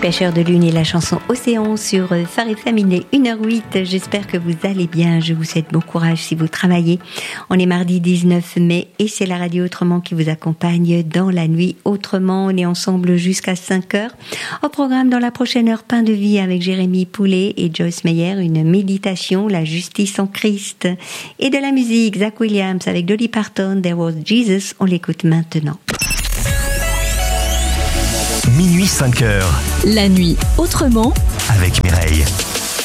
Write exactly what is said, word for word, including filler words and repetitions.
Pêcheur de lune et la chanson Océan sur Phare F M, il est une heure huit. J'espère que vous allez bien. Je vous souhaite bon courage si vous travaillez. On est mardi dix-neuf mai et c'est la radio Autrement qui vous accompagne dans la nuit. Autrement, on est ensemble jusqu'à cinq heures. Au programme dans la prochaine heure, Pain de vie avec Jérémy Poulet et Joyce Meyer, une méditation, la justice en Christ. Et de la musique, Zach Williams avec Dolly Parton, There Was Jesus. On l'écoute maintenant. Minuit cinq heures. La nuit autrement avec Mireille.